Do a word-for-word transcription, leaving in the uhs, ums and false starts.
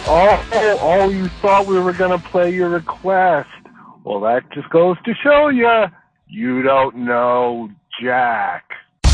Oh, oh, you thought we were going to play your request. Well, that just goes to show you, you don't know Jack.